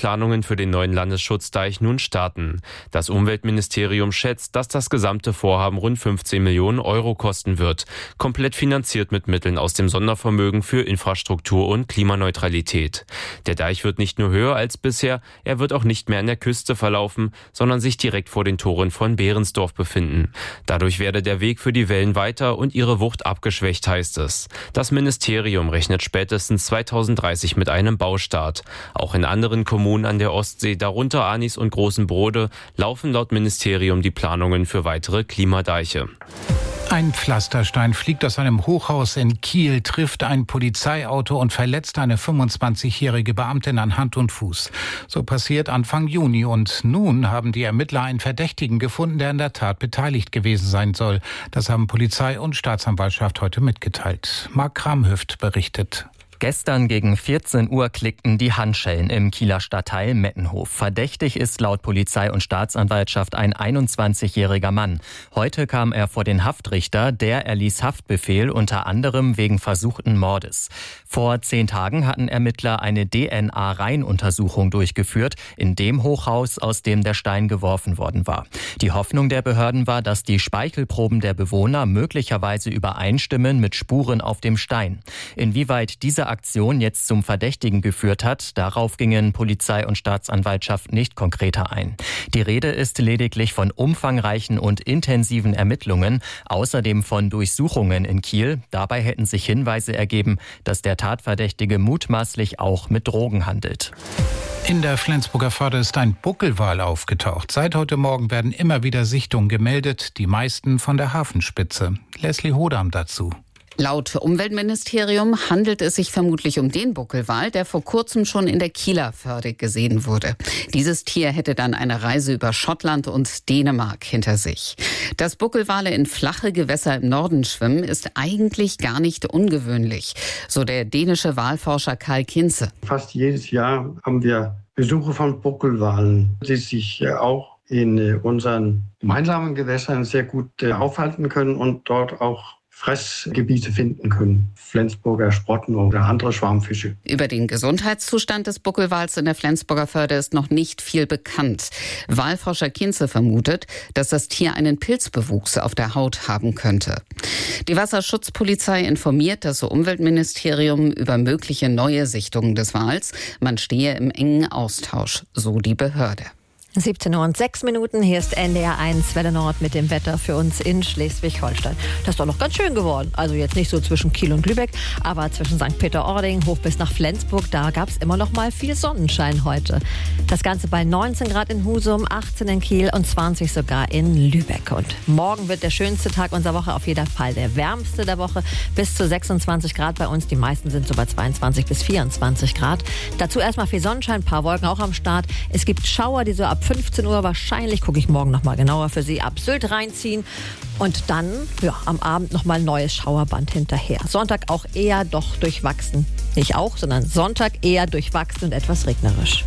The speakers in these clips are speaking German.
Planungen für den neuen Landesschutzdeich nun starten. Das Umweltministerium schätzt, dass das gesamte Vorhaben rund 15 Millionen Euro kosten wird. Komplett finanziert mit Mitteln aus dem Sondervermögen für Infrastruktur und Klimaneutralität. Der Deich wird nicht nur höher als bisher, er wird auch nicht mehr an der Küste verlaufen, sondern sich direkt vor den Toren von Behrensdorf befinden. Dadurch werde der Weg für die Wellen weiter und ihre Wucht abgeschwächt, heißt es. Das Ministerium rechnet spätestens 2030 mit einem Baustart. Auch in anderen Kommunen an der Ostsee, darunter Arnis und Großen Brode, laufen laut Ministerium die Planungen für weitere Klimadeiche. Ein Pflasterstein fliegt aus einem Hochhaus in Kiel, trifft ein Polizeiauto und verletzt eine 25-jährige Beamtin an Hand und Fuß. So passiert Anfang Juni und nun haben die Ermittler einen Verdächtigen gefunden, der an der Tat beteiligt gewesen sein soll. Das haben Polizei und Staatsanwaltschaft heute mitgeteilt. Marc Kramhüft berichtet. Gestern gegen 14 Uhr klickten die Handschellen im Kieler Stadtteil Mettenhof. Verdächtig ist laut Polizei und Staatsanwaltschaft ein 21-jähriger Mann. Heute kam er vor den Haftrichter, der erließ Haftbefehl unter anderem wegen versuchten Mordes. Vor 10 Tagen hatten Ermittler eine DNA-Reihenuntersuchung durchgeführt in dem Hochhaus, aus dem der Stein geworfen worden war. Die Hoffnung der Behörden war, dass die Speichelproben der Bewohner möglicherweise übereinstimmen mit Spuren auf dem Stein. Inwieweit diese Aktion jetzt zum Verdächtigen geführt hat, darauf gingen Polizei und Staatsanwaltschaft nicht konkreter ein. Die Rede ist lediglich von umfangreichen und intensiven Ermittlungen, außerdem von Durchsuchungen in Kiel. Dabei hätten sich Hinweise ergeben, dass der Tatverdächtige mutmaßlich auch mit Drogen handelt. In der Flensburger Förde ist ein Buckelwal aufgetaucht. Seit heute Morgen werden immer wieder Sichtungen gemeldet, die meisten von der Hafenspitze. Leslie Hodam dazu. Laut Umweltministerium handelt es sich vermutlich um den Buckelwal, der vor kurzem schon in der Kieler Förde gesehen wurde. Dieses Tier hätte dann eine Reise über Schottland und Dänemark hinter sich. Dass Buckelwale in flache Gewässer im Norden schwimmen, ist eigentlich gar nicht ungewöhnlich, so der dänische Walforscher Karl Kinze. Fast jedes Jahr haben wir Besuche von Buckelwalen, die sich auch in unseren gemeinsamen Gewässern sehr gut aufhalten können und dort auch Fressgebiete finden können. Flensburger Sprotten oder andere Schwarmfische. Über den Gesundheitszustand des Buckelwals in der Flensburger Förde ist noch nicht viel bekannt. Walforscher Kinze vermutet, dass das Tier einen Pilzbewuchs auf der Haut haben könnte. Die Wasserschutzpolizei informiert das Umweltministerium über mögliche neue Sichtungen des Wals. Man stehe im engen Austausch, so die Behörde. 17:06 Uhr, hier ist NDR 1 Welle Nord mit dem Wetter für uns in Schleswig-Holstein. Das ist doch noch ganz schön geworden. Also jetzt nicht so zwischen Kiel und Lübeck, aber zwischen St. Peter-Ording hoch bis nach Flensburg, da gab es immer noch mal viel Sonnenschein heute. Das Ganze bei 19 Grad in Husum, 18 in Kiel und 20 sogar in Lübeck. Und morgen wird der schönste Tag unserer Woche, auf jeden Fall der wärmste der Woche, bis zu 26 Grad bei uns. Die meisten sind so bei 22 bis 24 Grad. Dazu erstmal viel Sonnenschein, ein paar Wolken auch am Start. Es gibt Schauer, die so ab 15 Uhr wahrscheinlich, gucke ich morgen nochmal genauer für Sie, ab Sylt reinziehen. Und dann, am Abend nochmal ein neues Schauerband hinterher. Sonntag auch eher doch durchwachsen. Nicht auch, sondern Sonntag eher durchwachsen und etwas regnerisch.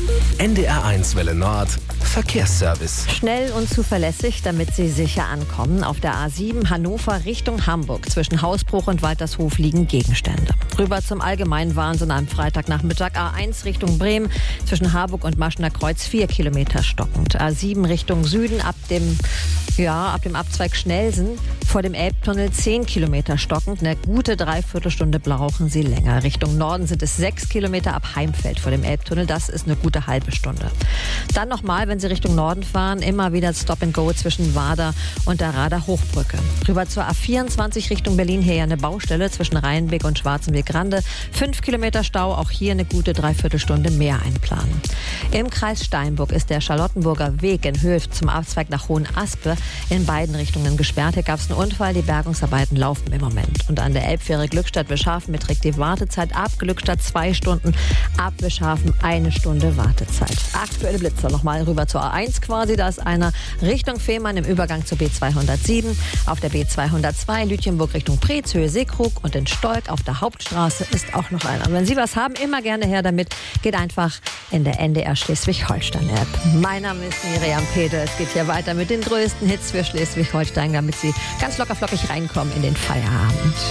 NDR 1 Welle Nord, Verkehrsservice. Schnell und zuverlässig, damit Sie sicher ankommen. Auf der A7 Hannover Richtung Hamburg. Zwischen Hausbruch und Waltershof liegen Gegenstände. Rüber zum Allgemeinwahnsinn am Freitagnachmittag. A1 Richtung Bremen. Zwischen Harburg und Maschener Kreuz 4 Kilometer stockend. A7 Richtung Süden ab dem Abzweig Schnelsen vor dem Elbtunnel 10 Kilometer stockend. Eine gute Dreiviertelstunde brauchen Sie länger. Richtung Norden sind es 6 Kilometer ab Heimfeld vor dem Elbtunnel. Das ist eine gute halbe Stunde. Dann nochmal, wenn Sie Richtung Norden fahren, immer wieder Stop and Go zwischen Wader und der Rader Hochbrücke. Rüber zur A24 Richtung Berlin, hier eine Baustelle zwischen Rheinbeck und Schwarzenberg-Grande. 5 Kilometer Stau, auch hier eine gute Dreiviertelstunde mehr einplanen. Im Kreis Steinburg ist der Charlottenburger Weg in Höhe zum Abzweig nach Hohenaspe in beiden Richtungen gesperrt. Hier gab es einen Unfall, die Bergungsarbeiten laufen im Moment. Und an der Elbfähre Glückstadt-Wischhafen beträgt die Wartezeit ab Glückstadt 2 Stunden, ab Wischhafen 1 Stunde Wartezeit. Aktuelle Blitzer nochmal rüber zur A1 quasi, da ist einer Richtung Fehmarn im Übergang zur B207, auf der B202 Lütjenburg Richtung Preetz, Höhe Seekrug und in Stolk auf der Hauptstraße ist auch noch einer. Und wenn Sie was haben, immer gerne her damit, geht einfach in der NDR Schleswig-Holstein-App. Mein Name ist Miriam Pede, es geht hier weiter mit den größten Hits für Schleswig-Holstein, damit Sie ganz locker flockig reinkommen in den Feierabend.